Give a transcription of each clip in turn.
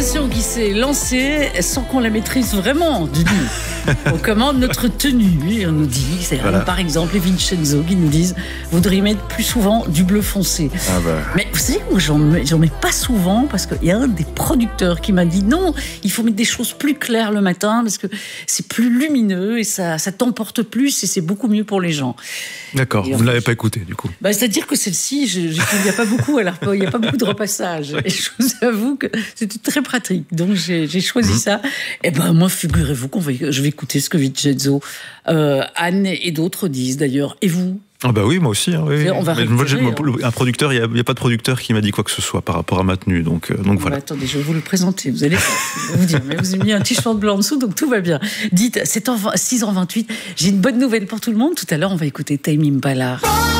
conversation qui s'est lancée sans qu'on la maîtrise vraiment du tout. On commande notre tenue et on nous dit, par exemple, les Vincenzo qui nous disent vous devriez mettre plus souvent du bleu foncé. Mais vous savez, moi j'en mets pas souvent parce qu'il y a un des producteurs qui m'a dit non, il faut mettre des choses plus claires le matin parce que c'est plus lumineux et ça t'emporte plus et c'est beaucoup mieux pour les gens. D'accord, vous ne l'avez pas écouté du coup. C'est-à-dire que celle-ci, il n'y a pas beaucoup, alors il n'y a pas beaucoup de repassage. Et je vous avoue que c'était très pratique. Donc j'ai choisi ça. Et moi, figurez-vous je vais écouter ce que Vincenzo, Anne et d'autres disent d'ailleurs. Et vous ? Ah oui, moi aussi. Oui. On va un producteur, il n'y a pas de producteur qui m'a dit quoi que ce soit par rapport à ma tenue. Donc voilà. Attendez, je vais vous le présenter. Vous allez vous dire, mais vous avez mis un t-shirt blanc en dessous, donc tout va bien. Dites, c'est 6h28. J'ai une bonne nouvelle pour tout le monde. Tout à l'heure, on va écouter Tame Impala.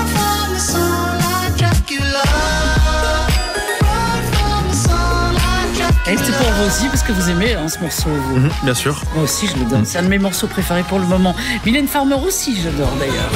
Et c'est pour vous aussi, parce que vous aimez ce morceau. Bien sûr. Moi aussi, je le donne. C'est un de mes morceaux préférés pour le moment. Mylène Farmer aussi, j'adore d'ailleurs.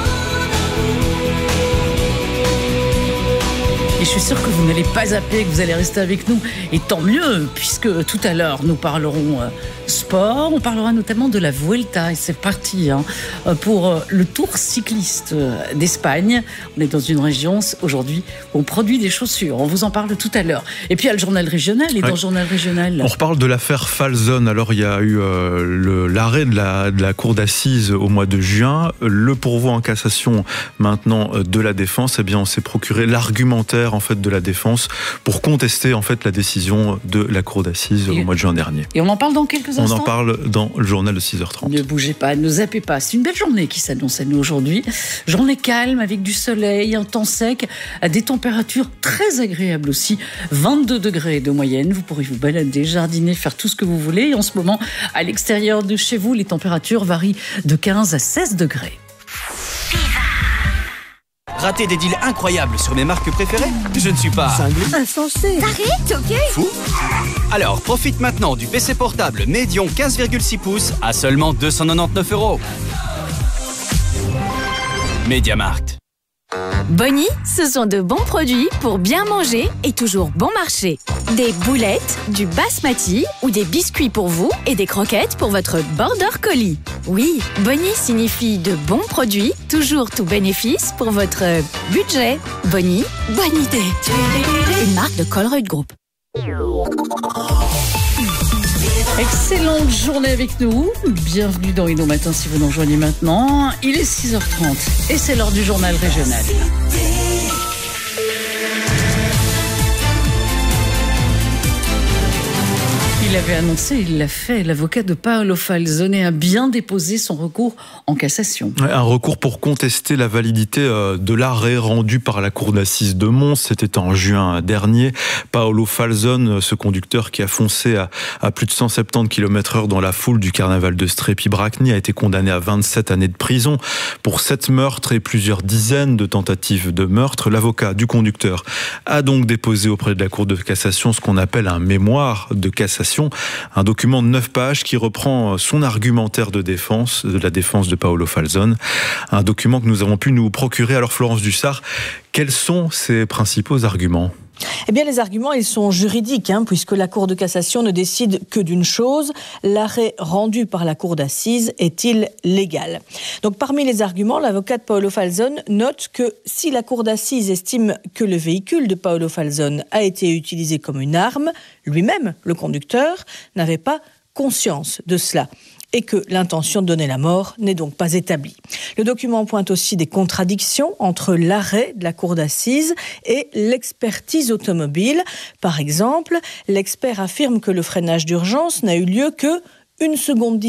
Et je suis sûre que vous n'allez pas zapper, que vous allez rester avec nous. Et tant mieux, puisque tout à l'heure, nous parlerons sport. On parlera notamment de la Vuelta. Et c'est parti pour le Tour cycliste d'Espagne. On est dans une région, aujourd'hui, où on produit des chaussures. On vous en parle tout à l'heure. Et puis, il y a le journal régional. Et dans le journal régional... On reparle de l'affaire Falzone. Alors, il y a eu l'arrêt de la cour d'assises au mois de juin. Le pourvoi en cassation, maintenant, de la défense. Eh bien, on s'est procuré l'argumentaire de la défense pour contester la décision de la cour d'assises au mois de juin dernier. Et on en parle dans quelques instants. On en parle dans le journal de 6h30. Ne bougez pas, ne zappez pas. C'est une belle journée qui s'annonce à nous aujourd'hui. Journée calme avec du soleil, un temps sec, à des températures très agréables aussi. 22 degrés de moyenne. Vous pourrez vous balader, jardiner, faire tout ce que vous voulez. Et en ce moment, à l'extérieur de chez vous, les températures varient de 15 à 16 degrés. Rater des deals incroyables sur mes marques préférées ? Je ne suis pas... cinglé. Insensé. T'arrêtes, ok ? Fou ? Alors, profite maintenant du PC portable Medion 15,6 pouces à seulement 299 €. MediaMarkt. Bonnie, ce sont de bons produits pour bien manger et toujours bon marché. Des boulettes, du basmati ou des biscuits pour vous et des croquettes pour votre border collie. Oui, Bonnie signifie de bons produits, toujours tout bénéfice pour votre budget. Bonnie, bonne idée. Une marque de Colruyt Group. Excellente journée avec nous. Bienvenue dans Inno Matin si vous nous rejoignez maintenant. Il est 6h30 et c'est l'heure du journal régional. Il avait annoncé, il l'a fait, l'avocat de Paolo Falzone a bien déposé son recours en cassation. Un recours pour contester la validité de l'arrêt rendu par la cour d'assises de Mons. C'était en juin dernier. Paolo Falzone, ce conducteur qui a foncé à plus de 170 km/h dans la foule du carnaval de Strepy-Bracni, a été condamné à 27 années de prison pour 7 meurtres et plusieurs dizaines de tentatives de meurtre. L'avocat du conducteur a donc déposé auprès de la cour de cassation ce qu'on appelle un mémoire de cassation. Un document de 9 pages qui reprend son argumentaire de la défense de Paolo Falzone. Un document que nous avons pu nous procurer. Alors Florence Dussart, quels sont ses principaux arguments ? Eh bien, les arguments, ils sont juridiques, puisque la Cour de cassation ne décide que d'une chose, l'arrêt rendu par la Cour d'assises est-il légal ? Donc, parmi les arguments, l'avocat de Paolo Falzone note que si la Cour d'assises estime que le véhicule de Paolo Falzone a été utilisé comme une arme, lui-même, le conducteur, n'avait pas conscience de cela et que l'intention de donner la mort n'est donc pas établie. Le document pointe aussi des contradictions entre l'arrêt de la cour d'assises et l'expertise automobile. Par exemple, l'expert affirme que le freinage d'urgence n'a eu lieu que 1 seconde